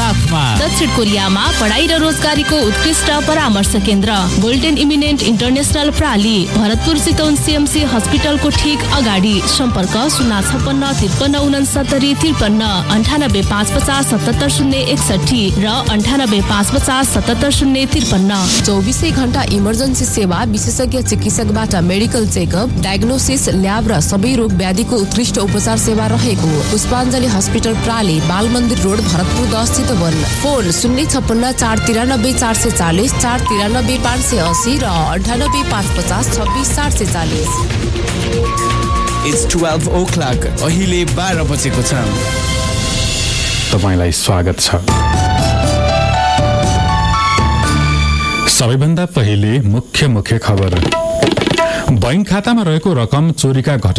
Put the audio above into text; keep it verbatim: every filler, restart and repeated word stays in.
साथमा दक्षिण कोरियामा पढाइ र रोजगारीको उत्कृष्ट परामर्श केन्द्र golden eminent international प्राली, Bharatpur Chitwan CMC हस्पिटलको ठीक अगाडि। सम्पर्क शून्य छपन्न त्रिपन्न उनसत्तरी त्रिपन्न अन्ठानब्बे पाँच पचास सतहत्तर शून्य एकसठी र अन्ठानब्बे पाँच पचास सतहत्तर शून्य त्रिपन्न। चौबिसै घण्टा इमर्जेन्सी सेवा, विशेषज्ञ चिकित्सकबाट मेडिकल चेकअप, डायग्नोसिस, ल्याब र सबै रोग व्याधिको उत्कृष्ट उपचार सेवा रहेको पुष्पाञ्जली हस्पिटल प्राली, बाल मन्दिर रोड, भरतपुर दस चितवन। फोन शून्य छप्पन्न चार तिरानब्बे चार सय चालिस, चार तिरानब्बे पाँच सय असी र अन्ठानब्बे पाँच पचास छब्बिस चार सय चालिस। It's twelve o'clock. अहिले बाह्र बजेको छ। तपाईलाई स्वागत छ। सबैभन्दा पहिले मुख्य मुख्य खबर। बैंक खातामा रहेको रकम चोरीका घटना